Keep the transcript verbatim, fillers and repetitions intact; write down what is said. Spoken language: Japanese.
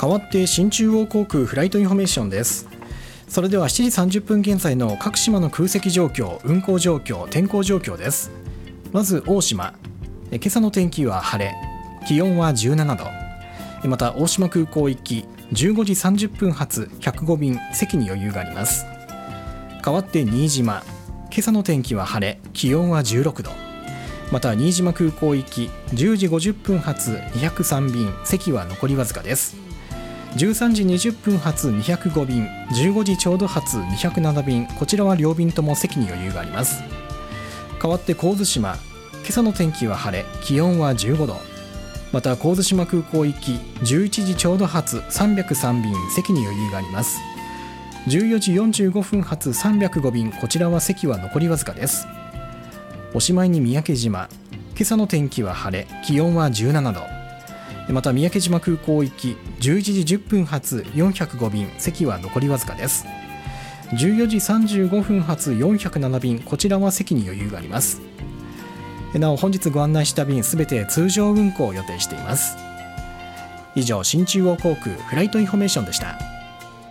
代わって新中央航空フライトインフォメーションです。それではしちじさんじゅっぷん現在の各島の空席状況、運航状況、天候状況です。まず大島、今朝の天気は晴れ、気温はじゅうななど。また大島空港行きじゅうごじさんじゅっぷん発ひゃくご便、席に余裕があります。代わって新島、今朝の天気は晴れ、気温はじゅうろくど。また新島空港行きじゅうじごじゅっぷん発にひゃくさん便、席は残りわずかです。じゅうさんじにじゅっぷん発にひゃくご便、じゅうごじちょうど発にひゃくなな便、こちらは両便とも席に余裕があります。代わって神津島、今朝の天気は晴れ、気温はじゅうごど。また神津島空港行きじゅういちじちょうど発さんびゃくさん便、席に余裕があります。じゅうよじよんじゅうごふん発さんびゃくご便、こちらは席は残りわずかです。おしまいに三宅島、今朝の天気は晴れ、気温はじゅうななど。また三宅島空港行きじゅういちじじゅっぷん発よんひゃくご便、席は残りわずかです。じゅうよじさんじゅうごふん発よんひゃくなな便、こちらは席に余裕があります。なお本日ご案内した便すべて通常運航を予定しています。以上、新中央航空フライトインフォメーションでした。